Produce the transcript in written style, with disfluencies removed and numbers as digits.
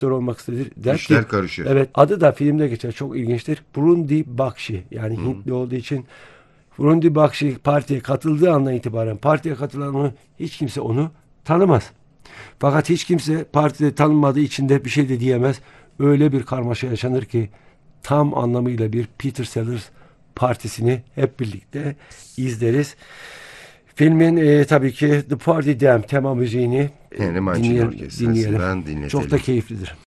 olmak istedir. Der İşler ki, karışır. evet, adı da filmde geçer, çok ilginçtir. Burundi Bakshi, yani Hı. Hintli olduğu için Burundi Bakshi partiye katıldığı andan itibaren partiye katılan hiç kimse onu tanımaz. Fakat hiç kimse partide tanınmadığı için de bir şey de diyemez. Öyle bir karmaşa yaşanır ki tam anlamıyla bir Peter Sellers partisini hep birlikte izleriz. Filmin tabii ki The Party Theme tema müziğini Henry Mancini dinleyelim. Orkestrası'ndan Çok da dinletelim. keyiflidir.